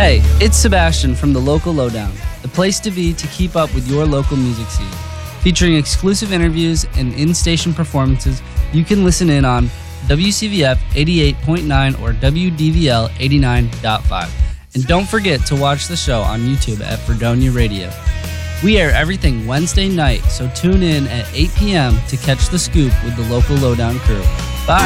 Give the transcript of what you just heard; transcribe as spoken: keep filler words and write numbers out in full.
Hey, it's Sebastian from the Local Lowdown, the place to be to keep up with your local music scene. Featuring exclusive interviews and in-station performances, you can listen in on W C V F eighty-eight point nine or W D V L eighty-nine point five. And don't forget to watch the show on YouTube at Fredonia Radio. We air everything Wednesday night, so tune in at eight p.m. to catch the scoop with the Local Lowdown crew.